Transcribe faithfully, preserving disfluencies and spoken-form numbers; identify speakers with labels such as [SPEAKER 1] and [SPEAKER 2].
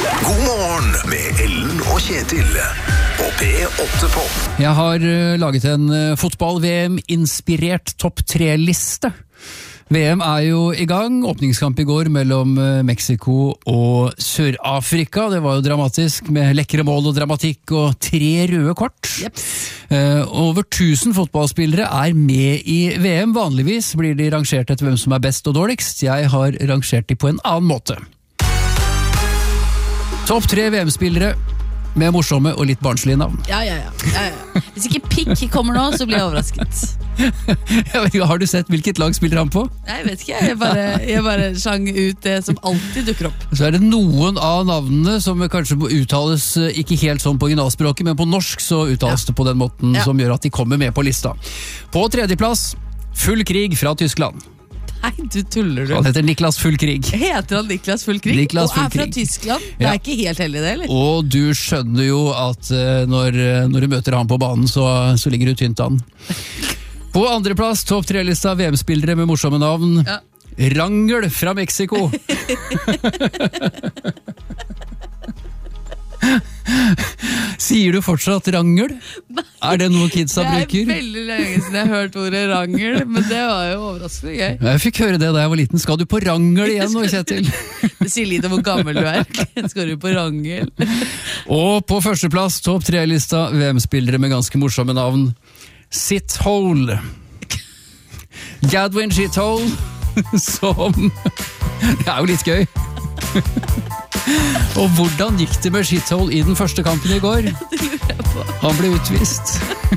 [SPEAKER 1] God morgen med Ellen og Kjetil på P åtte Pop.
[SPEAKER 2] Jeg har uh, laget en uh, fotball-V M-inspirert topp tre-liste. V M er jo i gang. Åpningskamp i går mellom uh, Mexico og Sør-Afrika. Det var jo dramatisk med lekre mål og dramatikk og tre røde kort.
[SPEAKER 3] Yep.
[SPEAKER 2] Uh, over tusen fotballspillere er med i V M. Vanligvis blir de rangert etter hvem som er best og dårligst. Jeg har rangert de på en annen måte. Topp tre V M-spillere med morsomme og litt barnslige navn.
[SPEAKER 3] Ja, ja, ja, ja, ja. Hvis ikke Pikk kommer nå, så blir jeg overrasket.
[SPEAKER 2] Jeg vet ikke, har du sett hvilket lag spiller han på?
[SPEAKER 3] Nei, jeg vet ikke, jeg bare, jeg bare sjang ut det som alltid dukker opp.
[SPEAKER 2] Så er det noen av navnene som kanskje må uttales ikke helt sånn på originalspråket, men på norsk så uttales
[SPEAKER 3] Ja.
[SPEAKER 2] det på den måten
[SPEAKER 3] Ja.
[SPEAKER 2] som gjør at de kommer med på lista. På tredjeplass, Full Krig fra Tyskland.
[SPEAKER 3] Nei, du tuller du.
[SPEAKER 2] Han heter Niklas Full Krig.
[SPEAKER 3] Heter han Niklas Full Krig?
[SPEAKER 2] Niklas
[SPEAKER 3] og
[SPEAKER 2] Full
[SPEAKER 3] er fra
[SPEAKER 2] Krig.
[SPEAKER 3] Tyskland? Det
[SPEAKER 2] Ja.
[SPEAKER 3] er ikke helt heldig det, eller?
[SPEAKER 2] Og du skjønner jo at uh, når, når du møter han på banen, så, så ligger du tynt an. På andreplass, topp tre-lista V M-spillere med morsomme navn.
[SPEAKER 3] Ja.
[SPEAKER 2] Rangel fra Mexico. Sier du fortsatt rangel? Er det noe kidsa
[SPEAKER 3] Det er
[SPEAKER 2] bruker?
[SPEAKER 3] veldig lenge siden jeg har hørt ordet rangel, men det var jo overraskende gøy.
[SPEAKER 2] Jeg fikk høre det da jeg var liten. Skal du på rangel igjen nå, Kjetil?
[SPEAKER 3] Det sier litt om hvor gammel du er. Skal du på rangel?
[SPEAKER 2] Og på førsteplass, topp tre-lista V M-spillere med ganske morsomme navn. Sithole. Gadwin Shithole, som Det er jo litt gøy. Og hvordan gikk det med Shithole i den første kampen i går? Han ble utvist.